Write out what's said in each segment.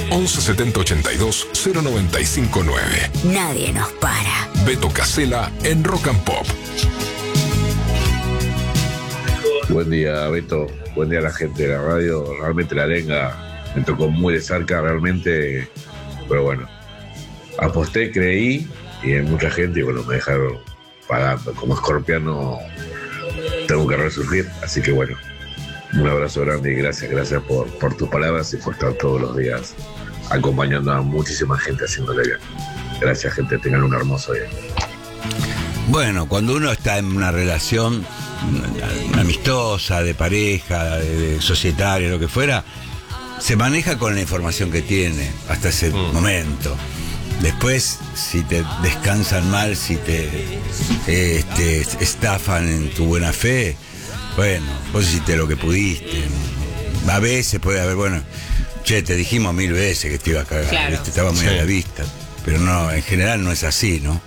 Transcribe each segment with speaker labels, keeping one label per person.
Speaker 1: 11 70 82 0959.
Speaker 2: Nadie nos para.
Speaker 1: Beto Casella en Rock and Pop.
Speaker 3: Buen día, Beto. Buen día a la gente de la radio. Realmente la arenga me tocó muy de cerca, realmente. Pero bueno, aposté, creí, y hay mucha gente, y bueno, me dejaron pagando. Como escorpiano tengo que resurgir, así que bueno, un abrazo grande y gracias por tus palabras y por estar todos los días acompañando a muchísima gente haciéndole bien. Gracias, gente, tengan un hermoso día.
Speaker 4: Bueno, cuando uno está en una relación amistosa, de pareja, de societaria, lo que fuera, se maneja con la información que tiene hasta ese momento. Después, si te descansan mal, si te estafan en tu buena fe, bueno, vos hiciste lo que pudiste. A veces puede haber, bueno, che, te dijimos 1000 veces que te iba a cagar, claro. ¿Viste? Estaba muy a la vista. Pero no, en general no es así, ¿no?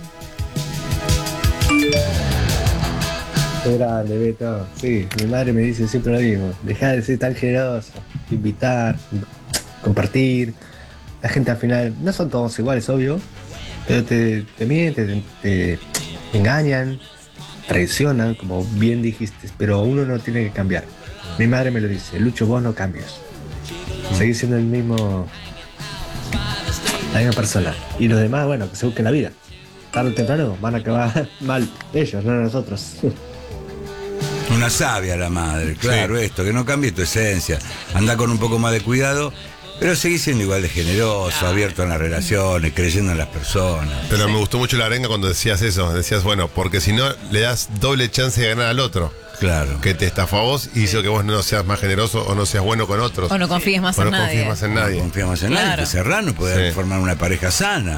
Speaker 5: Qué grande, Beto. Sí, mi madre me dice siempre lo mismo. Dejá de ser tan generoso, invitar, compartir. La gente al final, no son todos iguales, obvio, pero te mienten, te engañan, traicionan, como bien dijiste, pero uno no tiene que cambiar. Mi madre me lo dice, Lucho, vos no cambias. Seguís siendo la misma persona. Y los demás, bueno, que se busquen la vida. Tarde o temprano van a acabar mal ellos, no nosotros.
Speaker 4: Una sabia la madre, claro, sí. Esto, que no cambie tu esencia. Anda con un poco más de cuidado, pero seguís siendo igual de generoso, abierto en las relaciones, creyendo en las personas.
Speaker 6: Pero me gustó mucho la arenga cuando decías eso. Decías, bueno, porque si no le das doble chance de ganar al otro.
Speaker 4: Claro.
Speaker 6: Que te estafó a vos y hizo que vos no seas más generoso o no seas bueno con otros.
Speaker 7: O no confíes más en nadie.
Speaker 4: No confíes más en nadie. Te cerrás, no podés formar una pareja sana.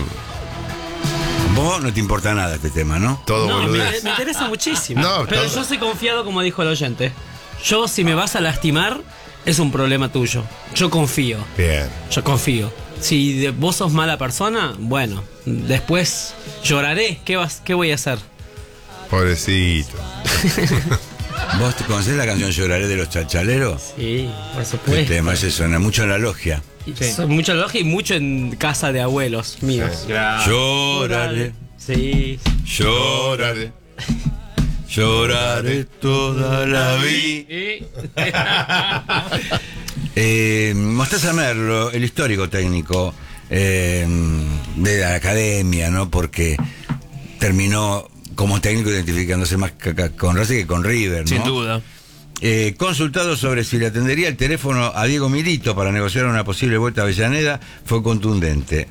Speaker 4: Vos no te importa nada este tema, ¿no?
Speaker 6: Todo
Speaker 8: no, me interesa muchísimo. No, pero yo soy confiado, como dijo el oyente. Yo, si me vas a lastimar, es un problema tuyo. Yo confío.
Speaker 6: Bien.
Speaker 8: Yo confío. Si vos sos mala persona, bueno, después lloraré. ¿Qué voy a hacer?
Speaker 6: Pobrecito.
Speaker 4: ¿Vos te conocés la canción Lloraré de los Chachaleros?
Speaker 8: Sí, por supuesto.
Speaker 4: Este tema se suena mucho en la logia.
Speaker 8: Sí. Mucho en la logia y mucho en casa de abuelos míos.
Speaker 4: Sí. Lloraré.
Speaker 8: Sí.
Speaker 4: Lloraré. Lloraré toda la vida. Mostaza Merlo, el histórico técnico de la academia, ¿no? Porque terminó como técnico identificándose más con Racing que con River, ¿no?
Speaker 9: Sin duda.
Speaker 4: Consultado sobre si le atendería el teléfono a Diego Milito para negociar una posible vuelta a Avellaneda, fue contundente.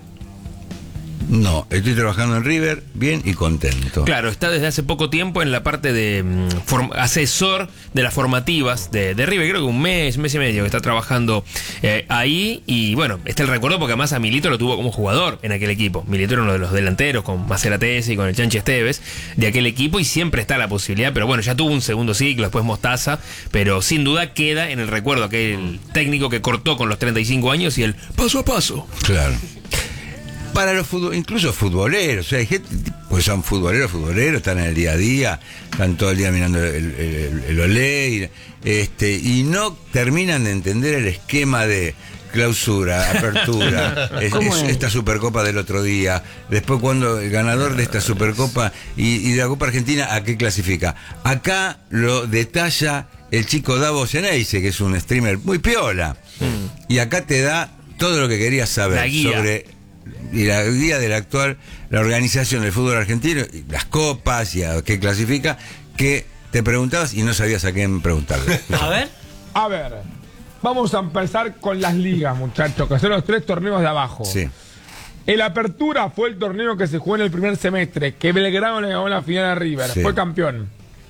Speaker 4: No, estoy trabajando en River bien y contento.
Speaker 9: Claro, está desde hace poco tiempo en la parte de asesor de las formativas de River. Creo que un mes y medio que está trabajando ahí. Y bueno, está el recuerdo porque además a Milito lo tuvo como jugador en aquel equipo. Milito era uno de los delanteros con Maceratesi y con el Chanchi Esteves de aquel equipo y siempre está la posibilidad. Pero bueno, ya tuvo un segundo ciclo, después Mostaza. Pero sin duda queda en el recuerdo aquel técnico que cortó con los 35 años y el paso a paso.
Speaker 4: Claro. Para los incluso futboleros, o sea, hay gente, pues son futboleros, están en el día a día, están todo el día mirando el olé, y no terminan de entender el esquema de clausura, apertura, esta Supercopa del otro día, después cuando el ganador de esta Supercopa y de la Copa Argentina, ¿a qué clasifica? Acá lo detalla el chico Davo Geneise, que es un streamer muy piola, y acá te da todo lo que querías saber sobre... Y la guía de la organización del fútbol argentino, las copas y a qué clasifica, que te preguntabas y no sabías a quién preguntarle.
Speaker 10: A ver, vamos a empezar con las ligas, muchachos, que son los 3 torneos de abajo.
Speaker 4: Sí.
Speaker 10: El Apertura fue el torneo que se jugó en el primer semestre, que Belgrano le ganó la final a River, fue campeón.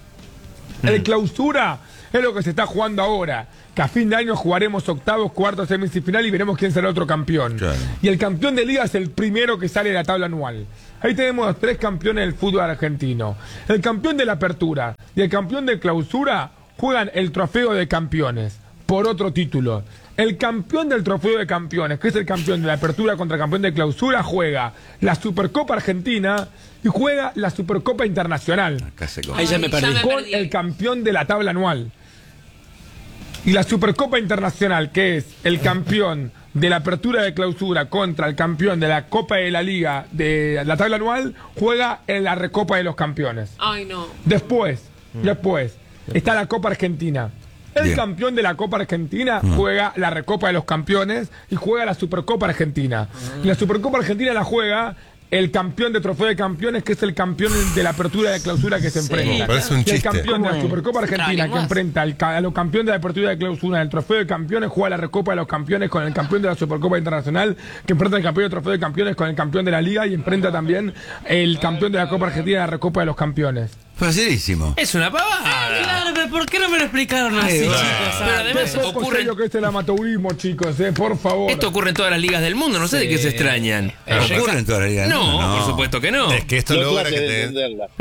Speaker 10: El Clausura es lo que se está jugando ahora, que a fin de año jugaremos octavos, cuartos, semifinal y veremos quién será el otro campeón. Claro. Y el campeón de liga es el primero que sale de la tabla anual. Ahí tenemos los 3 campeones del fútbol argentino. El campeón de la Apertura y el campeón de Clausura juegan el trofeo de campeones por otro título. El campeón del trofeo de campeones, que es el campeón de la Apertura contra el campeón de Clausura, juega la Supercopa Argentina y juega la Supercopa Internacional.
Speaker 8: Ahí ya me perdí.
Speaker 10: Con el campeón de la tabla anual. Y la Supercopa Internacional, que es el campeón de la apertura de clausura contra el campeón de la Copa de la Liga de la tabla anual juega en la Recopa de los Campeones.
Speaker 8: Ay, no.
Speaker 10: Después está la Copa Argentina. El campeón de la Copa Argentina juega la Recopa de los Campeones y juega la Supercopa Argentina. Y la Supercopa Argentina la juega el campeón de Trofeo de Campeones, que es el campeón de la apertura de clausura que se enfrenta.
Speaker 6: Parece un chiste.
Speaker 10: El campeón de la Supercopa Argentina que enfrenta a los campeones de la apertura de clausura del Trofeo de Campeones juega la Recopa de los Campeones con el campeón de la Supercopa Internacional, que enfrenta al campeón de Trofeo de Campeones con el campeón de la Liga y enfrenta también el campeón de la Copa Argentina en la Recopa de los Campeones.
Speaker 4: Facilísimo.
Speaker 9: Es una pavada.
Speaker 8: Claro, pero ¿por qué no me lo explicaron así, chicos?
Speaker 9: Pero además
Speaker 10: ocurre lo que es el amateurismo, chicos, por favor.
Speaker 9: Esto ocurre en todas las ligas del mundo, no sé de qué se extrañan.
Speaker 4: ¿Ocurre en todas las ligas?
Speaker 9: No, por supuesto que no.
Speaker 6: Es que esto logra que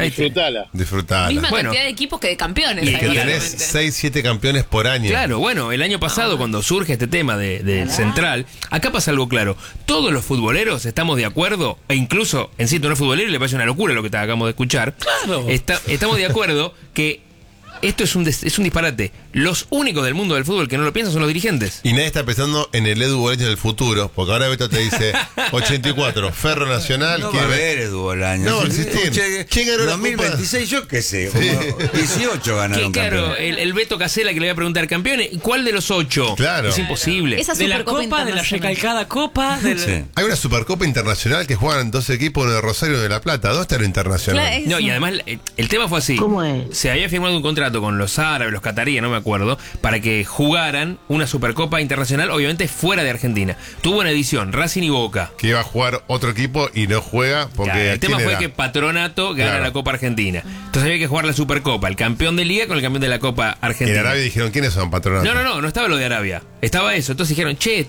Speaker 6: disfrutala.
Speaker 7: Misma
Speaker 9: Bueno.
Speaker 7: cantidad de equipos que de campeones.
Speaker 6: Y que tenés 6, 7 campeones por año.
Speaker 9: Claro, bueno, el año pasado cuando surge este tema del Central, acá pasa algo claro. Todos los futboleros estamos de acuerdo, e incluso en cierto no es futbolero y le parece una locura lo que acabamos de escuchar.
Speaker 8: Claro.
Speaker 9: Estamos de acuerdo que esto es un disparate. Los únicos del mundo del fútbol que no lo piensan son los dirigentes.
Speaker 6: Y nadie está pensando en el Edu Bolaño del futuro, porque ahora Beto te dice 84, Ferro Nacional.
Speaker 4: No va a haber Edu Bolaño.
Speaker 6: No va a existir. ¿Quién ganó la
Speaker 4: 2026, yo qué sé, como 18 ganaron.
Speaker 9: Claro, el Beto Casella que le voy a preguntar, campeón, ¿y cuál de los 8?
Speaker 6: Claro.
Speaker 9: Es imposible.
Speaker 7: Esa
Speaker 8: De la
Speaker 7: Supercopa
Speaker 8: Copa, de la
Speaker 7: Internacional.
Speaker 8: recalcada Copa.
Speaker 4: Sí.
Speaker 6: Hay una Supercopa Internacional que juegan 2 equipos, uno de Rosario y uno de La Plata. ¿Dónde está lo internacional?
Speaker 7: Claro,
Speaker 9: No, y además el tema fue así.
Speaker 2: ¿Cómo es?
Speaker 9: Se había firmado un contrato con los árabes, los cataríes, no me acuerdo, para que jugaran una Supercopa Internacional, obviamente fuera de Argentina. Tuvo una edición, Racing y Boca.
Speaker 6: Que iba a jugar otro equipo y no juega porque...
Speaker 9: Claro, el tema
Speaker 6: ¿quién
Speaker 9: fue
Speaker 6: era?
Speaker 9: que Patronato gana
Speaker 6: Claro.
Speaker 9: la Copa Argentina. Entonces había que jugar la Supercopa, el campeón de Liga con el campeón de la Copa Argentina.
Speaker 6: En Arabia dijeron, ¿quiénes son Patronato?
Speaker 9: No estaba lo de Arabia. Estaba eso. Entonces dijeron, che,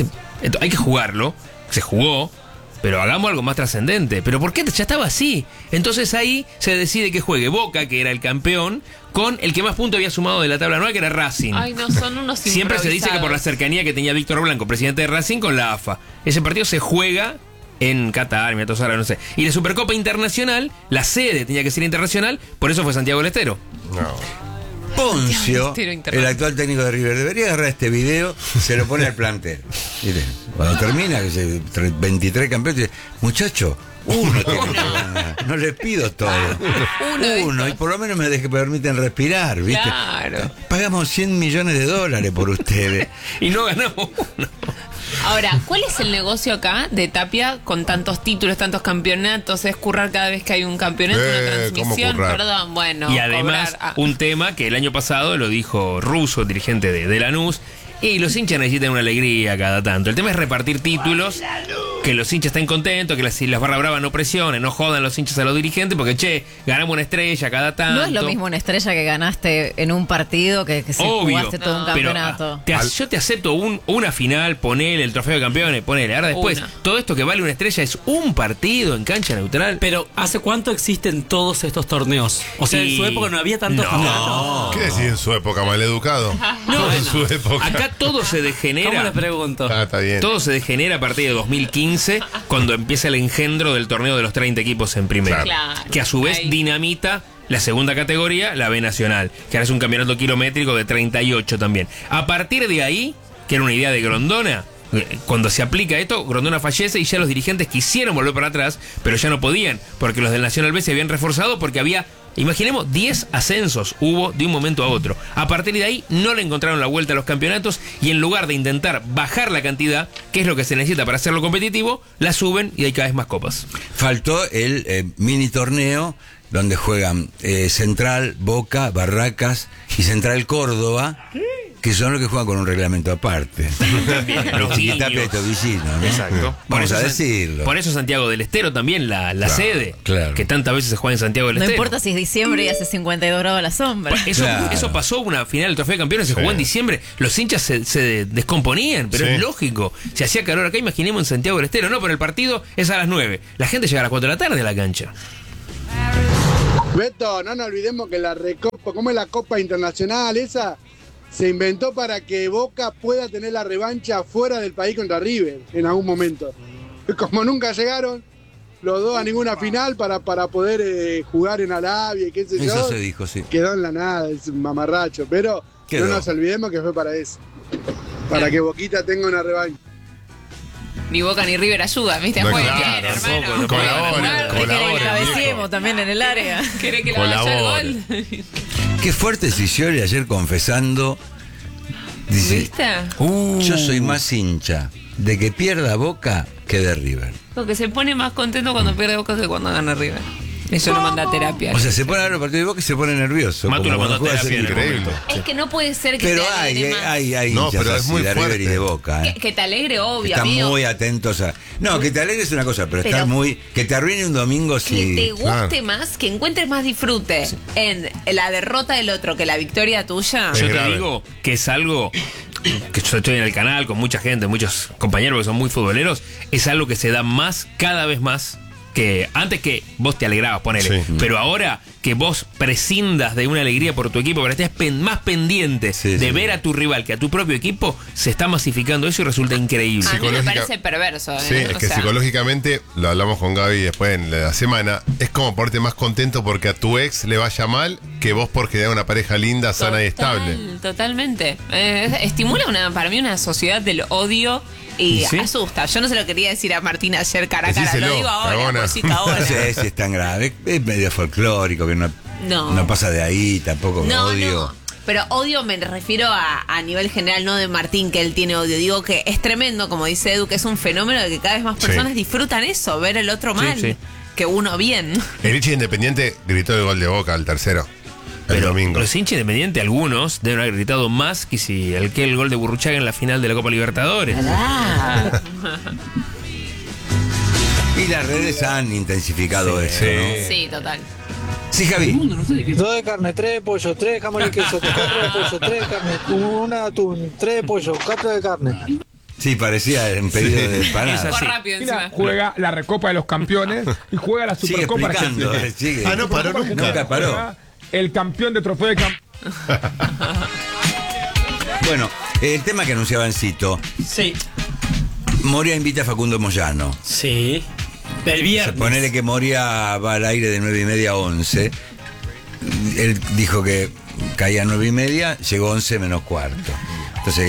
Speaker 9: hay que jugarlo. Se jugó, pero hagamos algo más trascendente. ¿Pero por qué? Ya estaba así. Entonces ahí se decide que juegue Boca, que era el campeón, con el que más puntos había sumado de la tabla anual, que era Racing.
Speaker 7: Ay, no, son unos
Speaker 9: Siempre se dice que por la cercanía que tenía Víctor Blanco, presidente de Racing, con la AFA. Ese partido se juega en Qatar, Emiratos Árabes, no sé. Y la Supercopa Internacional, la sede tenía que ser internacional, por eso fue Santiago del Estero.
Speaker 6: No.
Speaker 4: Poncio,
Speaker 7: Estilo internacional.
Speaker 4: el actual técnico de River, debería agarrar este video, se lo pone al plantel. Mire, cuando termina, que se 23 campeones, dice, muchacho, uno tiene que ganar. No les pido todo. Uno, y por lo menos me permiten respirar, ¿viste?
Speaker 7: Claro.
Speaker 4: Pagamos $100 millones por ustedes.
Speaker 9: Y no ganamos uno.
Speaker 7: Ahora, ¿cuál es el negocio acá de Tapia con tantos títulos, tantos campeonatos? ¿Es currar cada vez que hay un campeonato, una transmisión?
Speaker 6: ¿cómo currar?
Speaker 7: Perdón, bueno.
Speaker 9: Y además,
Speaker 7: cobrar,
Speaker 9: un tema que el año pasado lo dijo Russo, dirigente de Lanús, y los hinchas necesitan una alegría cada tanto. El tema es repartir títulos, que los hinchas estén contentos, que las barra bravas no presionen, no jodan los hinchas a los dirigentes, porque che, ganamos una estrella cada tanto.
Speaker 11: No es lo mismo una estrella que ganaste en un partido que si
Speaker 9: Obvio,
Speaker 11: jugaste todo un
Speaker 9: pero,
Speaker 11: campeonato.
Speaker 9: yo te acepto una final, ponele el trofeo de campeones, ponele. Ahora después, todo esto que vale una estrella es un partido en cancha neutral.
Speaker 8: Pero ¿hace cuánto existen todos estos torneos? O sea, en su época no había tantos campeonatos.
Speaker 6: ¿Qué decís en su época, maleducado?
Speaker 9: No,
Speaker 6: en su época.
Speaker 9: Acá todo se degenera.
Speaker 8: ¿Cómo le pregunto?
Speaker 6: Está bien.
Speaker 9: Todo se degenera a partir de 2015, cuando empieza el engendro del torneo de los 30 equipos en primera.
Speaker 7: Claro.
Speaker 9: Que a su vez dinamita la segunda categoría, la B Nacional, que ahora es un campeonato kilométrico de 38 también. A partir de ahí, que era una idea de Grondona, cuando se aplica esto, Grondona fallece y ya los dirigentes quisieron volver para atrás, pero ya no podían, porque los del Nacional B se habían reforzado porque había... Imaginemos, 10 ascensos hubo de un momento a otro. A partir de ahí no le encontraron la vuelta a los campeonatos y en lugar de intentar bajar la cantidad, que es lo que se necesita para hacerlo competitivo, la suben y hay cada vez más copas.
Speaker 4: Faltó el mini torneo donde juegan Central, Boca, Barracas y Central Córdoba, que son los que juegan con un reglamento aparte.
Speaker 9: Los
Speaker 4: Chiquitapia y Tobillino, ¿no?
Speaker 9: Exacto.
Speaker 4: Vamos a decirlo.
Speaker 9: Por eso Santiago del Estero también, la sede, que tantas veces se juega en Santiago del
Speaker 11: No
Speaker 9: Estero.
Speaker 11: importa si es diciembre y hace 52 grados a la sombra.
Speaker 9: Eso pasó, una final del Trofeo de Campeones, se jugó en diciembre, los hinchas se descomponían, pero es lógico. Si hacía calor acá, imaginemos en Santiago del Estero, no, pero el partido es a las 9. La gente llega a las 4 de la tarde a la cancha.
Speaker 12: Beto, no nos olvidemos que la Recopa, como es la Copa Internacional, esa se inventó para que Boca pueda tener la revancha fuera del país contra River en algún momento. Como nunca llegaron los dos a ninguna final para poder jugar en Arabia y qué sé yo.
Speaker 4: Eso se dijo, sí.
Speaker 12: Quedó en la nada, es un mamarracho, pero
Speaker 4: Quedó.
Speaker 12: no nos olvidemos que fue para eso. Para que Boquita tenga una revancha.
Speaker 7: ni Boca ni River ayuda, ¿viste?
Speaker 6: No,
Speaker 7: Jueguen
Speaker 6: claro,
Speaker 7: bien,
Speaker 6: tampoco,
Speaker 7: hermano.
Speaker 6: no colabora,
Speaker 11: Que le cabeciemos también en el área.
Speaker 7: ¿Querés que le vaya el gol?
Speaker 4: Qué fuerte Scioli ayer confesando. Dice,
Speaker 7: ¿Viste?
Speaker 4: Yo soy más hincha de que pierda Boca que de River.
Speaker 7: Porque se pone más contento cuando pierde Boca que cuando gana River. Eso lo manda a terapia.
Speaker 4: O sea, se pone a ver los partidos de Boca y se pone nervioso.
Speaker 9: Matu lo mandó a
Speaker 4: juega
Speaker 9: terapia,
Speaker 6: increíble.
Speaker 7: Es que no puede ser que
Speaker 4: Pero
Speaker 7: te alegre más.
Speaker 4: hay
Speaker 6: No,
Speaker 4: hinchas
Speaker 6: pero es
Speaker 4: así
Speaker 6: muy
Speaker 4: de River y
Speaker 6: fuerte.
Speaker 4: de Boca.
Speaker 7: Que te alegre,
Speaker 4: Que
Speaker 7: obvio,
Speaker 4: están
Speaker 7: amigo.
Speaker 4: muy atentos a... No, que te alegres es una cosa, pero estar
Speaker 7: Pero-
Speaker 4: muy... Que te arruine un domingo
Speaker 7: Que
Speaker 4: si...
Speaker 7: te guste más, que encuentres más disfrute en la derrota del otro que la victoria tuya.
Speaker 6: Sí.
Speaker 9: Yo te
Speaker 6: grave.
Speaker 9: digo que es algo que yo estoy en el canal con mucha gente, muchos compañeros que son muy futboleros, es algo que se da más, cada vez más, que antes que vos te alegrabas, ponele,
Speaker 6: Sí.
Speaker 9: pero ahora que vos prescindas de una alegría por tu equipo, pero estés más pendiente de ver a tu rival que a tu propio equipo, se está masificando eso y resulta increíble.
Speaker 7: A mí me
Speaker 6: Psicológica-
Speaker 7: parece perverso.
Speaker 6: Sí, es
Speaker 7: O
Speaker 6: que
Speaker 7: sea,
Speaker 6: psicológicamente, lo hablamos con Gaby después en la semana, es como ponerte más contento porque a tu ex le vaya mal que vos porque da una pareja linda, sana y estable.
Speaker 7: Totalmente. Estimula para mí una sociedad del odio y
Speaker 9: ¿Sí?
Speaker 7: asusta. Yo no se lo quería decir a Martín ayer cara a cara.
Speaker 6: Decíselo,
Speaker 7: Lo digo ahora,
Speaker 6: cagona.
Speaker 7: pues sí que ahora.
Speaker 4: No sé si es tan grave. Es medio folclórico, que no pasa de ahí, tampoco odio.
Speaker 7: No. Pero odio me refiero a nivel general, no de Martín, que él tiene odio. Digo que es tremendo, como dice Edu, que es un fenómeno de que cada vez más personas disfrutan eso, ver el otro mal,
Speaker 9: sí.
Speaker 7: que uno bien.
Speaker 6: El hincha Independiente gritó el gol de Boca al tercero, el domingo.
Speaker 9: Los hinchas independientes, algunos, deben haber gritado más que si el gol de Burruchaga en la final de la Copa Libertadores.
Speaker 4: Y las redes han intensificado eso, ¿no?
Speaker 7: Sí, total.
Speaker 4: Sí, Javi.
Speaker 13: 2 de carne, 3 de pollo, 3 de jamón y queso, 4 de pollo, 3 de carne, 1 de atún, 3 de pollo, 4 de carne.
Speaker 4: Sí, parecía en pedido de empanada.
Speaker 7: Fue rápido encima.
Speaker 10: Juega la Recopa de los Campeones y juega la
Speaker 4: Sigue
Speaker 10: Supercopa
Speaker 4: explicando.
Speaker 10: Argentina.
Speaker 4: Sigue.
Speaker 6: No paró nunca.
Speaker 4: Nunca paró.
Speaker 10: Juega el campeón de trofeo de
Speaker 4: Bueno, el tema que anunciaba Encito.
Speaker 8: Sí.
Speaker 4: Moria invita a Facundo Moyano.
Speaker 8: Sí. El viernes.
Speaker 4: Ponele que Moria va al aire de 9:30 a 11. Él dijo que caía a 9:30, llegó 11 menos cuarto. Entonces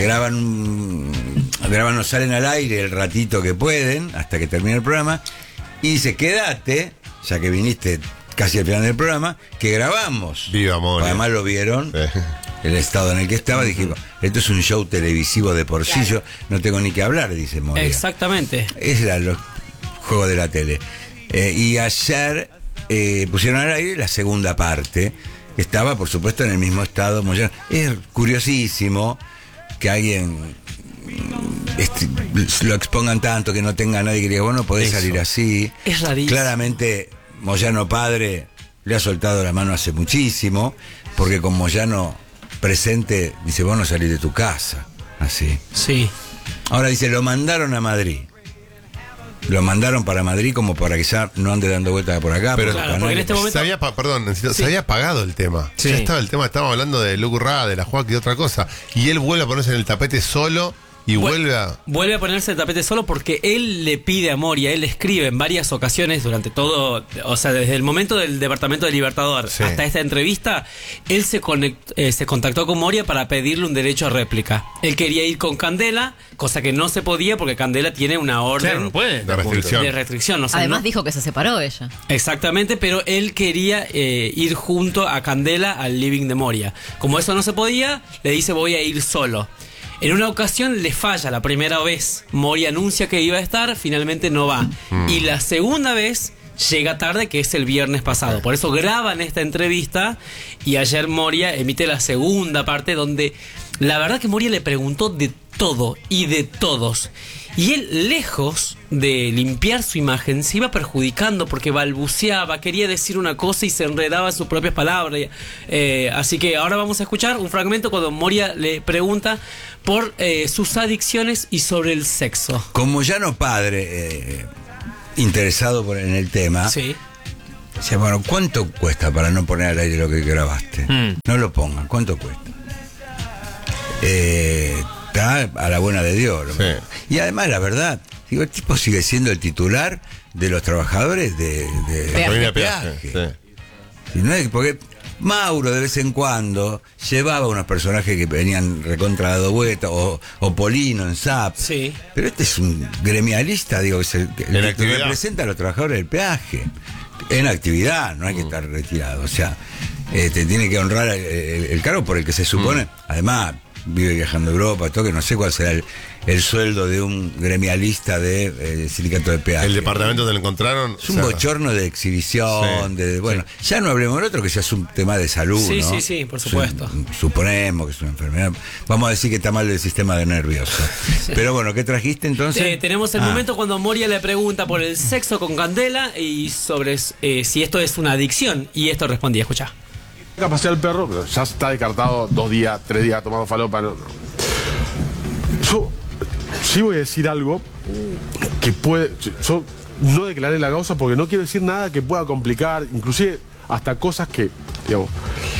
Speaker 4: nos salen al aire el ratito que pueden, hasta que termine el programa. Y dice, quédate, ya que viniste casi al final del programa, que grabamos.
Speaker 6: Viva Moria.
Speaker 4: Además lo vieron. El estado en el que estaba, dije, esto es un show televisivo de por sí, yo no tengo ni que hablar, dice Moria.
Speaker 8: Exactamente.
Speaker 4: Ese era el juego de la tele. Y ayer pusieron al aire la segunda parte. Estaba, por supuesto, en el mismo estado Moyano. Es curiosísimo que alguien lo expongan tanto, que no tenga nadie que diga, bueno, podés salir así.
Speaker 8: Es rarísimo.
Speaker 4: Claramente, Moyano padre le ha soltado la mano hace muchísimo, porque con Moyano presente dice, vos no salís de tu casa. Así.
Speaker 8: Sí.
Speaker 4: Ahora dice, lo mandaron a Madrid. Lo mandaron para Madrid como para que ya no ande dando vueltas por acá.
Speaker 6: Pero
Speaker 8: Claro, porque en este momento.
Speaker 6: se había, se había apagado el tema.
Speaker 9: Sí.
Speaker 6: Ya estaba el tema, estábamos hablando de Luke Urra, de la Joaquín y de otra cosa. Y él vuelve a ponerse en el tapete solo y vuelve a...
Speaker 8: Vuelve a ponerse el tapete solo porque él le pide a Moria, él escribe en varias ocasiones durante todo, o sea, desde el momento del Departamento de Libertador
Speaker 6: Sí.
Speaker 8: hasta esta entrevista, él se contactó con Moria para pedirle un derecho a réplica. Él quería ir con Candela, cosa que no se podía porque Candela tiene una orden
Speaker 9: Claro, no puede.
Speaker 6: De restricción.
Speaker 8: de restricción. O sea,
Speaker 11: Además
Speaker 8: no-
Speaker 11: dijo que se separó ella.
Speaker 8: Exactamente, pero él quería ir junto a Candela al living de Moria. Como eso no se podía, le dice voy a ir solo. En una ocasión le falla la primera vez. Moria anuncia que iba a estar, finalmente no va. Y la segunda vez llega tarde, que es el viernes pasado. Por eso graban esta entrevista y ayer Moria emite la segunda parte donde la verdad que Moria le preguntó de todo y de todos. Y él, lejos de limpiar su imagen, se iba perjudicando porque balbuceaba, quería decir una cosa y se enredaba en sus propias palabras. Así que ahora vamos a escuchar un fragmento cuando Moria le pregunta por sus adicciones y sobre el sexo.
Speaker 4: Como Moyano padre, interesado en el tema,
Speaker 8: Sí.
Speaker 4: dice, bueno, ¿cuánto cuesta para no poner al aire lo que grabaste? No lo pongan, ¿cuánto cuesta? Está a la buena de Dios.
Speaker 6: Sí.
Speaker 4: Y además, la verdad, digo, el tipo sigue siendo el titular de los trabajadores de
Speaker 6: Aerolínea
Speaker 4: peaje.
Speaker 6: Peaje, sí.
Speaker 4: Y no es porque Mauro de vez en cuando llevaba unos personajes que venían recontra dado vuelta, o Polino en SAP.
Speaker 8: Sí.
Speaker 4: Pero este es un gremialista, digo, que
Speaker 6: actividad.
Speaker 4: representa a los trabajadores del peaje. En actividad, no hay que estar retirado. O sea, te tiene que honrar el cargo por el que se supone. Además, vive viajando a Europa, todo, que no sé cuál será el sueldo de un gremialista de sindicato de peaje.
Speaker 6: El departamento donde lo encontraron.
Speaker 4: Es un bochorno de exhibición, ya no hablemos del otro, que ya es un tema de salud,
Speaker 8: Sí,
Speaker 4: ¿no?
Speaker 8: sí, por supuesto.
Speaker 4: Suponemos que es una enfermedad. Vamos a decir que está mal del sistema nervioso. Pero bueno, ¿qué trajiste entonces?
Speaker 8: Tenemos el momento cuando Moria le pregunta por el sexo con Candela y sobre si esto es una adicción. Y esto respondía, escuchá.
Speaker 14: A pasear al perro, pero ya está descartado 2 días, 3 días tomando falopa. No. Yo sí voy a decir algo que puede. Yo no declaré la causa porque no quiero decir nada que pueda complicar, inclusive hasta cosas que, digamos,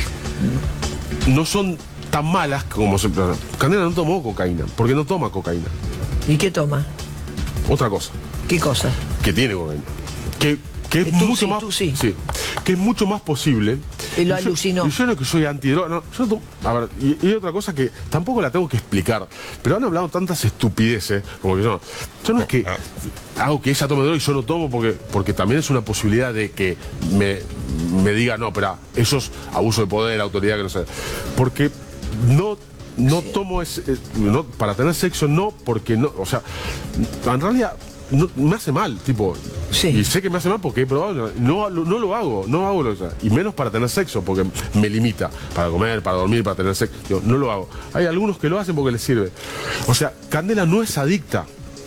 Speaker 14: no son tan malas como se. Candela no tomó cocaína, porque no toma cocaína.
Speaker 15: ¿Y qué toma?
Speaker 14: Otra cosa.
Speaker 15: ¿Qué cosa?
Speaker 14: Que tiene cocaína. Que es mucho más. Sí, que es mucho más posible.
Speaker 15: Y lo alucinó.
Speaker 14: Yo no es que soy antidroga, no, yo no, a ver, y otra cosa que tampoco la tengo que explicar, pero han hablado tantas estupideces, como que yo no es que hago que ella tome droga y yo no tomo porque también es una posibilidad de que me diga, no, pero eso es abuso de poder, autoridad, que no sé. Porque no tomo no, para tener sexo, no, porque no, o sea, en realidad no, me hace mal, tipo, y sé que me hace mal porque he probado, no lo hago, y menos para tener sexo, porque me limita, para comer, para dormir, para tener sexo, digo, no lo hago. Hay algunos que lo hacen porque les sirve. O sea, Candela no es adicta,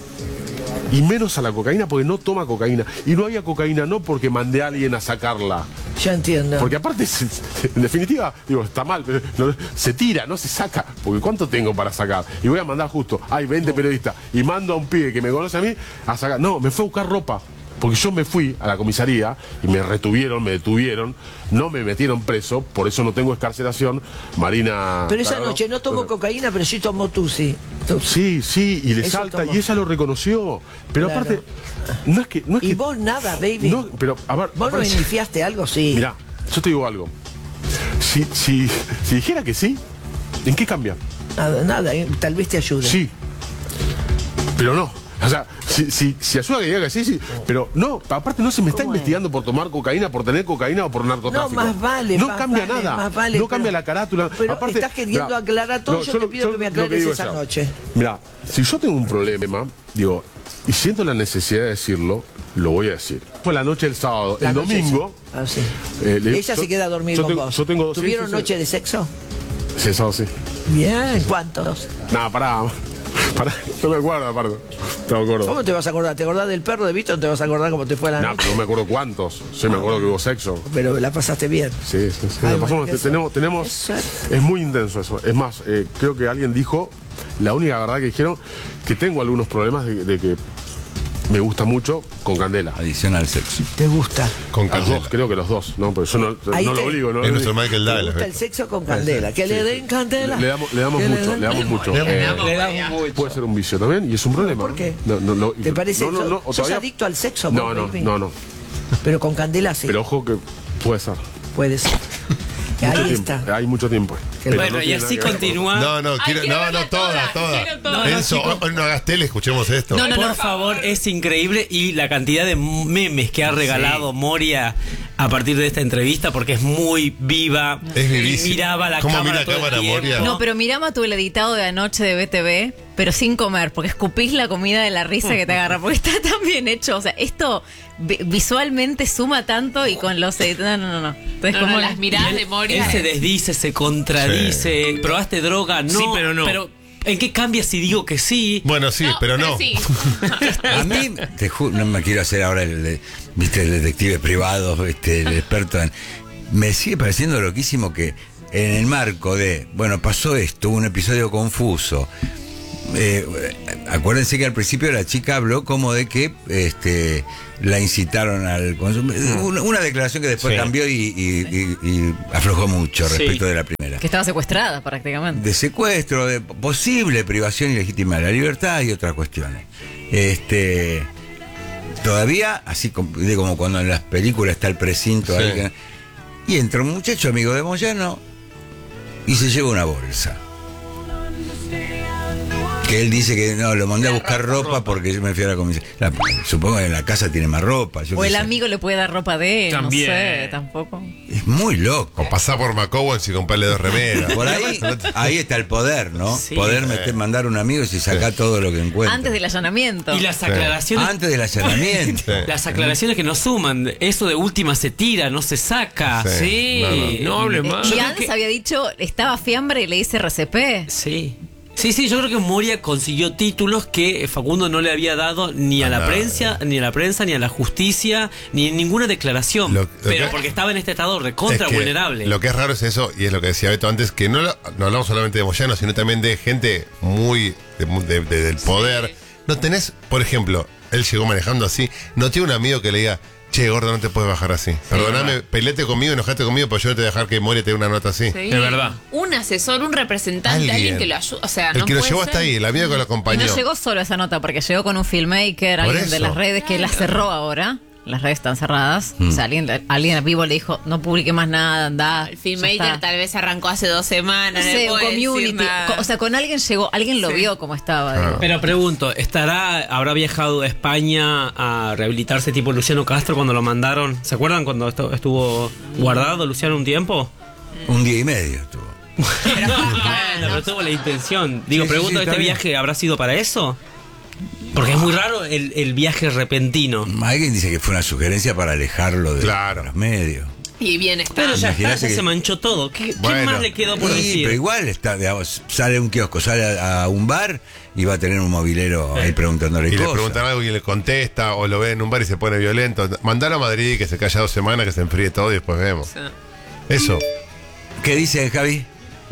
Speaker 14: y menos a la cocaína porque no toma cocaína, y no había cocaína no porque mandé a alguien a sacarla.
Speaker 15: Ya entiendo.
Speaker 14: Porque aparte, en definitiva, digo, está mal, pero se tira, no se saca. Porque ¿cuánto tengo para sacar? Y voy a mandar justo, hay 20 periodistas, y mando a un pibe que me conoce a mí a sacar. No, me fue a buscar ropa. Porque yo me fui a la comisaría y me detuvieron, no me metieron preso, por eso no tengo excarcelación. Marina...
Speaker 15: Pero esa noche no tomó cocaína, pero sí tomó Tusi.
Speaker 14: Sí, y le
Speaker 15: Eso
Speaker 14: salta,
Speaker 15: tomó.
Speaker 14: y ella lo reconoció. Pero
Speaker 15: Claro.
Speaker 14: aparte, no es que...
Speaker 15: Y vos nada, baby.
Speaker 14: No, pero, a ver,
Speaker 15: ¿Vos no iniciaste algo? Sí.
Speaker 14: Mirá, yo te digo algo. Si dijera que sí, ¿en qué cambia?
Speaker 15: Nada, tal vez te ayude.
Speaker 14: Sí, pero no. O sea, si ayuda que diga que sí, pero no, aparte no se me está investigando por tomar cocaína, por tener cocaína o por narcotráfico.
Speaker 15: No, más vale.
Speaker 14: No
Speaker 15: más
Speaker 14: cambia
Speaker 15: vale,
Speaker 14: nada.
Speaker 15: más vale,
Speaker 14: no cambia la carátula.
Speaker 15: Pero
Speaker 14: aparte,
Speaker 15: estás queriendo
Speaker 14: mirá,
Speaker 15: aclarar todo, yo te pido que me
Speaker 14: lo que
Speaker 15: aclares
Speaker 14: digo
Speaker 15: esa
Speaker 14: es,
Speaker 15: noche.
Speaker 14: Mira, si yo tengo un problema, digo, y siento la necesidad de decirlo, lo voy a decir. Fue la noche del sábado.
Speaker 15: La
Speaker 14: el
Speaker 15: noche
Speaker 14: domingo...
Speaker 15: sí.
Speaker 14: Ella
Speaker 15: se queda a dormir con vos. ¿Tuvieron noche de sexo?
Speaker 14: Sí, sábado sí.
Speaker 15: Bien, ¿cuántos?
Speaker 14: Nada, pará, no me acuerdo, aparte. No me acuerdo.
Speaker 15: ¿Cómo te vas a acordar? ¿Te acordás del perro de Vito o te vas a acordar cómo te fue la
Speaker 14: No,
Speaker 15: noche?
Speaker 14: pero no me acuerdo cuántos. Sí, me acuerdo que hubo sexo.
Speaker 15: Pero la pasaste bien.
Speaker 14: Sí.
Speaker 15: Ay,
Speaker 14: La pasamos,
Speaker 15: bueno,
Speaker 14: tenemos es muy intenso eso. Es más, creo que alguien dijo, la única verdad que dijeron, que tengo algunos problemas de que me gusta mucho con Candela.
Speaker 4: Adicción al sexo.
Speaker 15: ¿Te gusta?
Speaker 6: Con
Speaker 14: Los dos, creo que los dos. No, pero yo no lo obligo. No
Speaker 6: es
Speaker 14: lo
Speaker 6: nuestro
Speaker 14: obligo.
Speaker 6: Michael
Speaker 15: ¿Te
Speaker 6: Douglas.
Speaker 15: gusta el sexo con Candela? Que le den Candela.
Speaker 14: Le damos mucho. Puede ser un vicio también y es un problema.
Speaker 15: ¿Por qué?
Speaker 14: No,
Speaker 15: ¿Te parece? ¿Sos
Speaker 14: todavía-
Speaker 15: adicto al sexo? vos, baby?
Speaker 14: No.
Speaker 15: Pero con Candela sí.
Speaker 14: Pero ojo que puede ser.
Speaker 15: Puede ser.
Speaker 14: Mucho
Speaker 15: Ahí
Speaker 14: tiempo.
Speaker 15: está.
Speaker 14: Hay mucho tiempo. Pero
Speaker 8: Bueno,
Speaker 14: no
Speaker 8: y
Speaker 14: tiene
Speaker 8: así
Speaker 14: nada que ver con-
Speaker 8: continúa.
Speaker 6: No, todas.
Speaker 8: No,
Speaker 6: Enzo,
Speaker 8: chicos.
Speaker 6: hoy no hagas tele, escuchemos esto.
Speaker 8: Por favor, es increíble y la cantidad de memes que ha regalado Moria a partir de esta entrevista porque es muy viva.
Speaker 6: Es vivísima.
Speaker 8: Miraba la
Speaker 6: ¿Cómo
Speaker 8: cámara
Speaker 6: mira
Speaker 8: todo el
Speaker 6: cámara,
Speaker 8: tiempo.
Speaker 6: Moria?
Speaker 11: No, pero miramos tu el editado de anoche de BTV, pero sin comer, porque escupís la comida de la risa que te agarra, porque está tan bien hecho. O sea, esto visualmente suma tanto y con los editados. No. Entonces,
Speaker 7: No,
Speaker 11: como
Speaker 7: las miradas de Moria.
Speaker 8: Él se desdice, se contradice. ¿Probaste droga? No.
Speaker 9: Sí, pero no.
Speaker 8: Pero, ¿en qué cambia si digo que sí?
Speaker 6: Bueno, sí, pero no.
Speaker 7: Sí.
Speaker 4: A mí, te juro, no me quiero hacer ahora el detective privado, el experto en... Me sigue pareciendo loquísimo que en el marco de, bueno, pasó esto, un episodio confuso. Acuérdense que al principio la chica habló como de que la incitaron al consumo. Una declaración que después cambió y aflojó mucho respecto de la primera.
Speaker 11: que estaba secuestrada prácticamente.
Speaker 4: De secuestro, de posible privación ilegítima de la libertad y otras cuestiones. Todavía, así como cuando en las películas está el precinto ahí, Y entra un muchacho amigo de Moyano y se lleva una bolsa. Que él dice que no, lo mandé a buscar ropa porque yo me fui a la comisaría. Supongo que en la casa tiene más ropa.
Speaker 11: O el amigo le puede dar ropa de él,
Speaker 9: También.
Speaker 11: no sé, tampoco.
Speaker 4: Es muy loco.
Speaker 6: O pasar por McCowens y comprarle 2 remeras.
Speaker 4: Por ahí está el poder, ¿no?
Speaker 8: Sí.
Speaker 4: Poder mandar un amigo y sacar todo lo que encuentra.
Speaker 11: Antes del allanamiento.
Speaker 8: Y las aclaraciones.
Speaker 4: Antes del allanamiento.
Speaker 6: Sí.
Speaker 8: Las aclaraciones que no suman. Eso de última se tira, no se saca.
Speaker 6: Sí.
Speaker 9: No hable más.
Speaker 11: Y antes había dicho, estaba fiambre y le dice RCP.
Speaker 8: Sí. Sí, yo creo que Moria consiguió títulos que Facundo no le había dado ni a la prensa, ni a la justicia, ni en ninguna declaración. Pero porque estaba en este estado recontra
Speaker 6: Es que
Speaker 8: vulnerable.
Speaker 6: Lo que es raro es eso, y es lo que decía Beto antes, que no hablamos solamente de Moyano, sino también de gente muy del poder. No tenés, por ejemplo, él llegó manejando así, no tiene un amigo que le diga, che, gordo, no te puedes bajar así. Perdóname, peleate conmigo, enojate conmigo, pero yo no te voy a dejar que Moria te dé una nota así.
Speaker 7: Sí.
Speaker 9: Es verdad.
Speaker 7: Un asesor, un representante, alguien que lo ayude. O sea,
Speaker 6: el
Speaker 7: no
Speaker 6: que lo
Speaker 7: puede
Speaker 6: llevó
Speaker 7: ser.
Speaker 6: hasta ahí, el amigo que lo
Speaker 11: Y
Speaker 6: acompañó.
Speaker 11: no llegó solo a esa nota, porque llegó con un filmmaker,
Speaker 6: Por
Speaker 11: alguien
Speaker 6: eso.
Speaker 11: de las redes que la cerró ahora. Las redes están cerradas. O sea, alguien a vivo le dijo, no publique más nada, anda.
Speaker 7: El filmmaker tal vez arrancó hace 2 semanas.
Speaker 11: No sé,
Speaker 7: no
Speaker 11: un
Speaker 7: puede decir
Speaker 11: community.
Speaker 7: nada.
Speaker 11: O sea, con alguien llegó, alguien lo vio como estaba. digo.
Speaker 8: Pero pregunto, ¿habrá viajado a España a rehabilitarse tipo Luciano Castro cuando lo mandaron? ¿Se acuerdan cuando estuvo guardado Luciano un tiempo?
Speaker 4: Un día y medio estuvo.
Speaker 8: Pero tuvo la intención. Digo,
Speaker 4: Sí,
Speaker 8: pregunto,
Speaker 4: está
Speaker 8: ¿este
Speaker 4: bien.
Speaker 8: viaje habrá sido para eso? Porque es muy raro el viaje repentino.
Speaker 4: Alguien dice que fue una sugerencia para alejarlo de los medios.
Speaker 7: Y bien está.
Speaker 8: Pero ya está,
Speaker 4: Imagínate
Speaker 8: ya
Speaker 4: que-
Speaker 8: se manchó todo. ¿Qué
Speaker 4: Bueno,
Speaker 8: más le quedó por
Speaker 4: sí,
Speaker 8: decir?
Speaker 4: pero igual está, digamos, sale a un kiosco, sale a un bar y va a tener un movilero ahí preguntándole
Speaker 6: Y le
Speaker 4: cosas.
Speaker 6: preguntan algo y le contesta, o lo ve en un bar y se pone violento. Mandalo a Madrid, que se calla 2 semanas, que se enfríe todo y después vemos. Eso.
Speaker 4: ¿Qué dice Javi?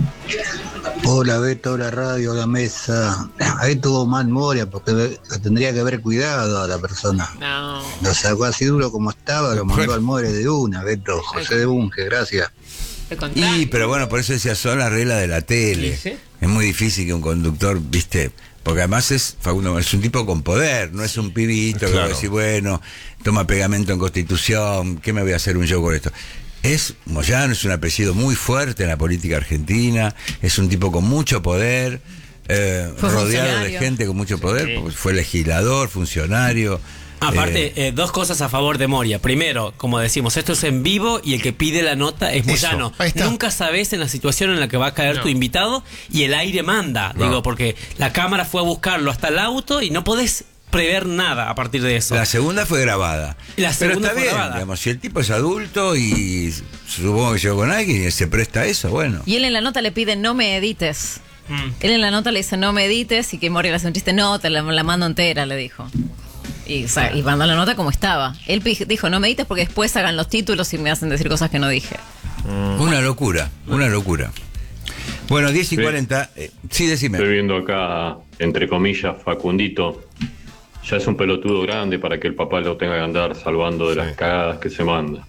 Speaker 16: Hola Beto, la radio, la mesa. Ahí tuvo mal Moria porque lo tendría que haber cuidado a la persona.
Speaker 7: No.
Speaker 16: Lo sacó así duro como estaba, lo mandó al More de una, Beto. José de Bunge, gracias.
Speaker 4: Y, pero bueno, por eso decía, son las reglas de la tele.
Speaker 16: Sí, sí.
Speaker 4: Es muy difícil que un conductor, viste, porque además Facundo es un tipo con poder, no es un pibito que va a
Speaker 6: Claro.
Speaker 4: decir, bueno, toma pegamento en Constitución, ¿qué me voy a hacer un show con esto? Moyano es un apellido muy fuerte en la política argentina, es un tipo con mucho poder, rodeado de
Speaker 11: funcionario.
Speaker 4: gente con mucho poder, porque fue legislador, funcionario.
Speaker 8: Aparte, 2 cosas a favor de Moria. Primero, como decimos, esto es en vivo y el que pide la nota es Moyano. Nunca sabes en la situación en la que va a caer tu invitado y el aire manda.
Speaker 4: No.
Speaker 8: Digo, porque la cámara fue a buscarlo hasta el auto y no podés prever nada a partir de eso.
Speaker 4: La segunda fue grabada.
Speaker 8: La
Speaker 4: Pero
Speaker 8: segunda
Speaker 4: está
Speaker 8: fue
Speaker 4: bien,
Speaker 8: grabada.
Speaker 4: digamos, si el tipo es adulto y supongo que llegó con alguien y se presta a eso, bueno.
Speaker 11: Y él en la nota le pide, no me edites. Él en la nota le dice, no me edites, y que Moria le hace un chiste, no, te la mando entera, le dijo. Y mandó la nota como estaba. Él dijo, no me edites porque después hagan los títulos y me hacen decir cosas que no dije.
Speaker 4: Una locura, una locura. Bueno, 10:40. Sí, decime.
Speaker 17: Estoy viendo acá, entre comillas, Facundito. Ya es un pelotudo grande para que el papá lo tenga que andar salvando de las cagadas que se manda.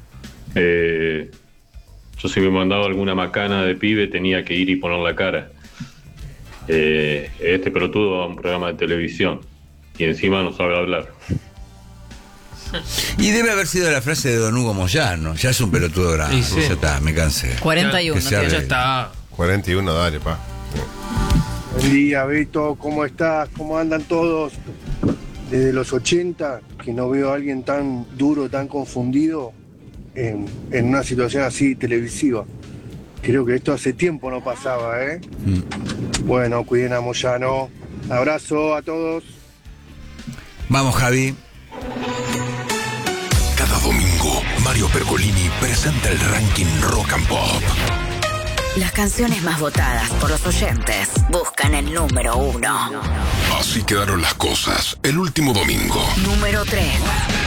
Speaker 17: Yo si me mandaba alguna macana de pibe tenía que ir y poner la cara. Este pelotudo va a un programa de televisión y encima no sabe hablar.
Speaker 4: Y debe haber sido la frase de Don Hugo Moyano. Ya es un pelotudo grande.
Speaker 6: Y sí.
Speaker 4: Ya está, me cansé.
Speaker 11: 41,
Speaker 4: Que se arregle.
Speaker 6: Ya está. 41, dale, pa.
Speaker 18: Buen día, Beto, ¿cómo estás? ¿Cómo andan todos? Desde los 80, que no veo a alguien tan duro, tan confundido en una situación así televisiva. Creo que esto hace tiempo no pasaba, ¿eh? Bueno, cuiden a Moyano. Abrazo a todos.
Speaker 4: Vamos, Javi.
Speaker 1: Cada domingo, Mario Pergolini presenta el ranking Rock and Pop.
Speaker 2: Las canciones más votadas por los oyentes buscan el número 1.
Speaker 1: Así quedaron las cosas el último domingo.
Speaker 2: Número 3.